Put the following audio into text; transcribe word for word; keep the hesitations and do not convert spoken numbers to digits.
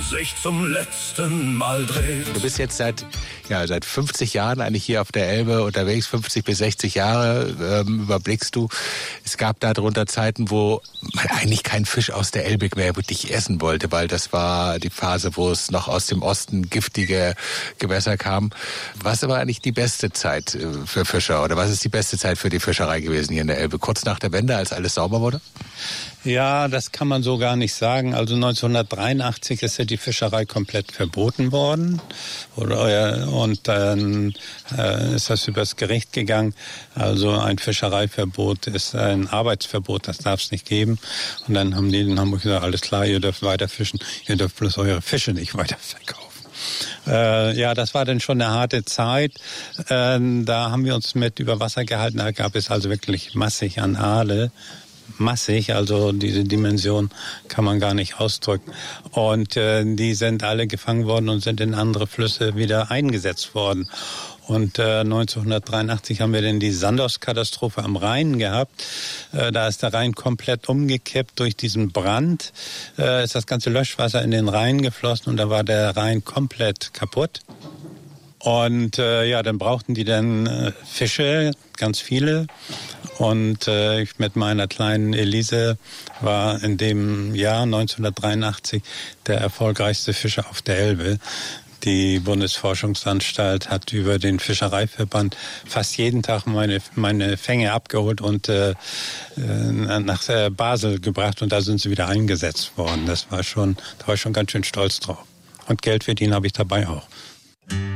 sich zum letzten Mal dreht. Du bist jetzt seit, ja, seit fünfzig Jahren eigentlich hier auf der Elbe unterwegs, fünfzig bis sechzig Jahre ähm, überblickst du. Es gab da drunter Zeiten, wo man eigentlich keinen Fisch aus der Elbe mehr wirklich essen wollte, weil das war die Phase, wo es noch aus dem Osten giftige Gewässer kam. Was war eigentlich die beste Zeit für Fischer oder was ist die beste Zeit für die Fischerei gewesen hier in der Elbe? Kurz nach der Wende, als alles sauber wurde? Ja, das kann man so gar nicht sagen. Also neunzehnhundertdreiundachtzig ist ja die Fischerei komplett verboten worden. Und dann äh, ist das übers Gericht gegangen. Also ein Fischereiverbot ist ein Arbeitsverbot, das darf es nicht geben. Und dann haben die in Hamburg gesagt, alles klar, ihr dürft weiter fischen, ihr dürft bloß eure Fische nicht weiter verkaufen. Äh, ja, das war dann schon eine harte Zeit. Äh, da haben wir uns mit über Wasser gehalten. Da gab es also wirklich massig an Aale. Massig, also diese Dimension kann man gar nicht ausdrücken. Und äh, die sind alle gefangen worden und sind in andere Flüsse wieder eingesetzt worden. Und äh, neunzehnhundertdreiundachtzig haben wir dann die Sandos-Katastrophe am Rhein gehabt. Äh, da ist der Rhein komplett umgekippt durch diesen Brand. Äh, ist das ganze Löschwasser in den Rhein geflossen und da war der Rhein komplett kaputt. Und äh, ja, dann brauchten die dann äh, Fische, ganz viele. Und äh, ich mit meiner kleinen Elise war in dem Jahr neunzehnhundertdreiundachtzig der erfolgreichste Fischer auf der Elbe. Die Bundesforschungsanstalt hat über den Fischereiverband fast jeden Tag meine, meine Fänge abgeholt und äh, nach Basel gebracht und da sind sie wieder eingesetzt worden. Das war schon, da war ich schon ganz schön stolz drauf. Und Geld verdienen habe ich dabei auch.